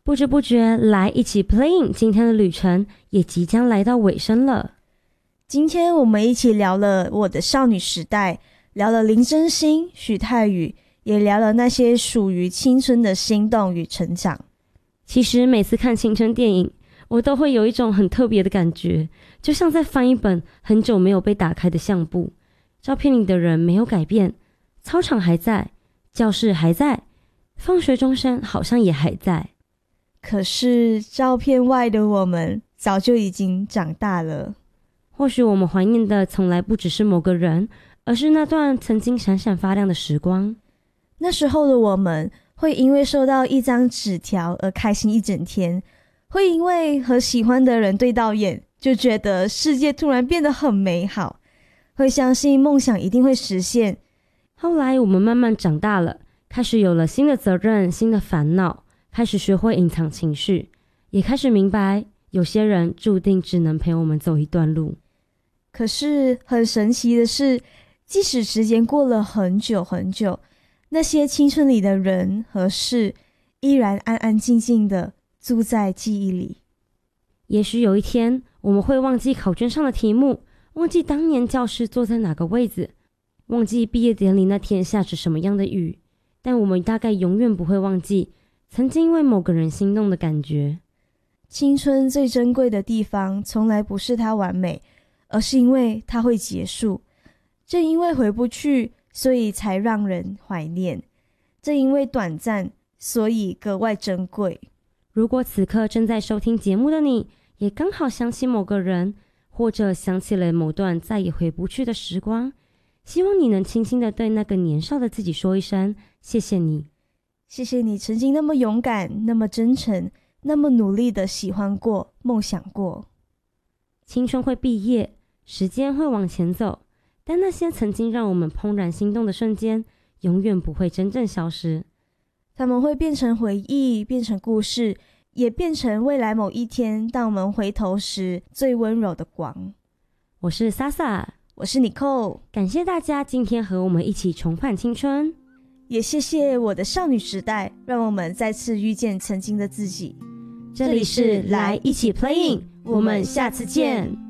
不知不觉来一起 playing， 今天的旅程也即将来到尾声了。 今天我们一起聊了我的少女时代，聊了林真心、许泰宇，也聊了那些属于青春的心动与成长。 其实每次看青春电影，我都会有一种很特别的感觉，就像在翻一本很久没有被打开的相簿。照片里的人没有改变，操场还在，教室还在，放学钟声好像也还在。 可是照片外的我们早就已经长大了。 或许我们怀念的从来不只是某个人，而是那段曾经闪闪发亮的时光。 那时候的我们会因为收到一张纸条而开心一整天，会因为和喜欢的人对到眼就觉得世界突然变得很美好，会相信梦想一定会实现。 后来我们慢慢长大了，开始有了新的责任、新的烦恼，开始学会隐藏情绪，也开始明白有些人注定只能陪我们走一段路。 可是很神奇的是，即使时间过了很久很久，那些青春里的人和事依然安安静静的住在记忆里。 也许有一天我们会忘记考卷上的题目，忘记当年教室坐在哪个位置，忘记毕业典礼那天下着什么样的雨，但我们大概永远不会忘记曾经为某个人心动的感觉。 青春最珍贵的地方从来不是它完美，而是因为它会结束。正因为回不去，所以才让人怀念。正因为短暂，所以格外珍贵。 如果此刻正在收听节目的你，也刚好想起某个人，或者想起了某段再也回不去的时光，希望你能轻轻地对那个年少的自己说一声谢谢你。 谢谢你曾经那么勇敢，那么真诚，那么努力的喜欢过，梦想过。 青春会毕业，时间会往前走，但那些曾经让我们怦然心动的瞬间永远不会真正消失。 他们会变成回忆，变成故事，也变成未来某一天当我们回头时最温柔的光。 我是莎莎， 我是Nicole， 感谢大家今天和我们一起重返青春， 也谢谢我的少女时代，让我们再次遇见曾经的自己。 这里是来一起 playing， 我们下次见。